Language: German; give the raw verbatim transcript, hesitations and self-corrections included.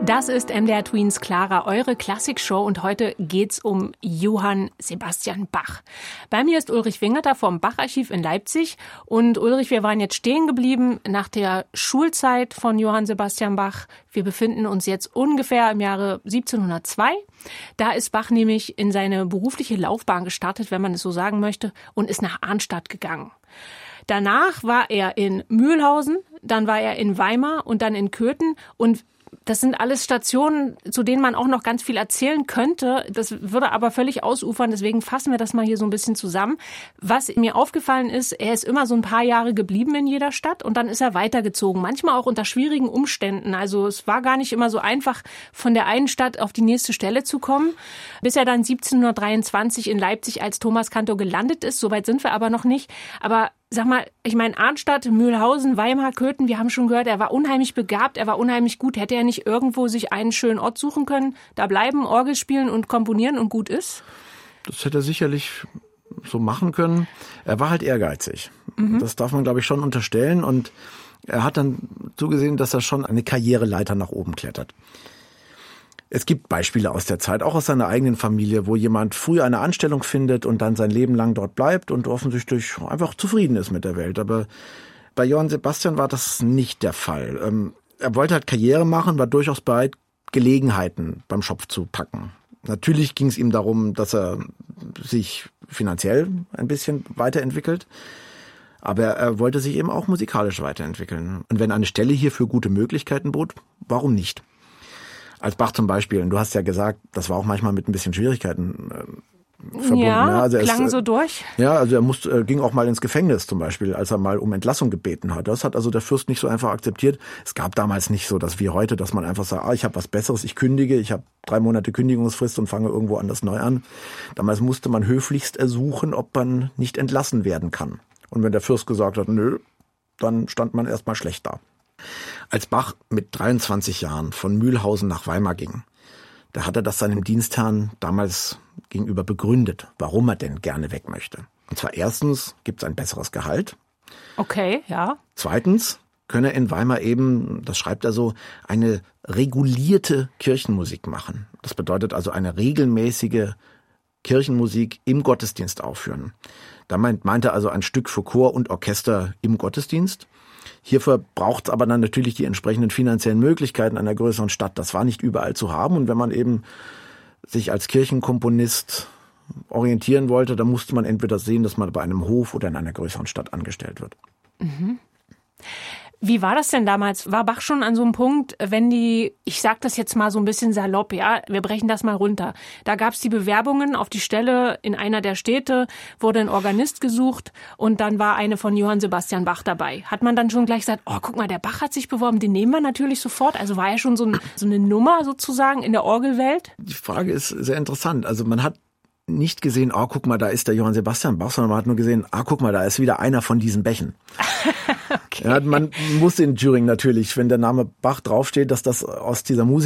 Das ist M D R Tweens Clara, eure Klassikshow, und heute geht's um Johann Sebastian Bach. Bei mir ist Ulrich Wingerter vom Bach-Archiv in Leipzig. Und Ulrich, wir waren jetzt stehen geblieben nach der Schulzeit von Johann Sebastian Bach. Wir befinden uns jetzt ungefähr im Jahre siebzehnhundertzwei. Da ist Bach nämlich in seine berufliche Laufbahn gestartet, wenn man es so sagen möchte, und ist nach Arnstadt gegangen. Danach war er in Mühlhausen, dann war er in Weimar und dann in Köthen, und das sind alles Stationen, zu denen man auch noch ganz viel erzählen könnte. Das würde aber völlig ausufern, deswegen fassen wir das mal hier so ein bisschen zusammen. Was mir aufgefallen ist, er ist immer so ein paar Jahre geblieben in jeder Stadt und dann ist er weitergezogen. Manchmal auch unter schwierigen Umständen. Also es war gar nicht immer so einfach, von der einen Stadt auf die nächste Stelle zu kommen, bis er dann siebzehnhundertdreiundzwanzig in Leipzig als Thomaskantor gelandet ist. Soweit sind wir aber noch nicht. Aber sag mal, ich meine, Arnstadt, Mühlhausen, Weimar, Köthen, wir haben schon gehört, er war unheimlich begabt, er war unheimlich gut. Hätte er nicht irgendwo sich einen schönen Ort suchen können, da bleiben, Orgel spielen und komponieren und gut ist? Das hätte er sicherlich so machen können. Er war halt ehrgeizig. Mhm. Das darf man, glaube ich, schon unterstellen. Und er hat dann zugesehen, dass er schon eine Karriereleiter nach oben klettert. Es gibt Beispiele aus der Zeit, auch aus seiner eigenen Familie, wo jemand früh eine Anstellung findet und dann sein Leben lang dort bleibt und offensichtlich einfach zufrieden ist mit der Welt. Aber bei Johann Sebastian war das nicht der Fall. Er wollte halt Karriere machen, war durchaus bereit, Gelegenheiten beim Schopf zu packen. Natürlich ging es ihm darum, dass er sich finanziell ein bisschen weiterentwickelt. Aber er wollte sich eben auch musikalisch weiterentwickeln. Und wenn eine Stelle hierfür gute Möglichkeiten bot, warum nicht? Als Bach zum Beispiel, und du hast ja gesagt, das war auch manchmal mit ein bisschen Schwierigkeiten äh, verbunden. Ja, ne? Also klang es, so durch. Ja, also er musste, äh, ging auch mal ins Gefängnis zum Beispiel, als er mal um Entlassung gebeten hat. Das hat also der Fürst nicht so einfach akzeptiert. Es gab damals nicht so, dass wie heute, dass man einfach sagt, ah, ich habe was Besseres, ich kündige, ich habe drei Monate Kündigungsfrist und fange irgendwo anders neu an. Damals musste man höflichst ersuchen, ob man nicht entlassen werden kann. Und wenn der Fürst gesagt hat, nö, dann stand man erstmal schlecht da. Als Bach mit dreiundzwanzig Jahren von Mühlhausen nach Weimar ging, da hat er das seinem Dienstherrn damals gegenüber begründet, warum er denn gerne weg möchte. Und zwar erstens gibt es ein besseres Gehalt. Okay, ja. Zweitens könne er in Weimar eben, das schreibt er so, eine regulierte Kirchenmusik machen. Das bedeutet also eine regelmäßige Kirchenmusik im Gottesdienst aufführen. Da meint, meint er also ein Stück für Chor und Orchester im Gottesdienst. Hierfür braucht es aber dann natürlich die entsprechenden finanziellen Möglichkeiten einer größeren Stadt. Das war nicht überall zu haben. Und wenn man eben sich als Kirchenkomponist orientieren wollte, dann musste man entweder sehen, dass man bei einem Hof oder in einer größeren Stadt angestellt wird. Mhm. Wie war das denn damals? War Bach schon an so einem Punkt, wenn die, ich sag das jetzt mal so ein bisschen salopp, ja, wir brechen das mal runter. Da gab's die Bewerbungen auf die Stelle in einer der Städte, wurde ein Organist gesucht und dann war eine von Johann Sebastian Bach dabei. Hat man dann schon gleich gesagt, oh, guck mal, der Bach hat sich beworben, den nehmen wir natürlich sofort. Also war er schon so, ein, so eine Nummer sozusagen in der Orgelwelt? Die Frage ist sehr interessant. Also man hat nicht gesehen, oh, guck mal, da ist der Johann Sebastian Bach, sondern man hat nur gesehen, ah, guck mal, da ist wieder einer von diesen Bächen. Okay. Ja, man muss in Thüringen natürlich, wenn der Name Bach draufsteht, dass das aus dieser Musik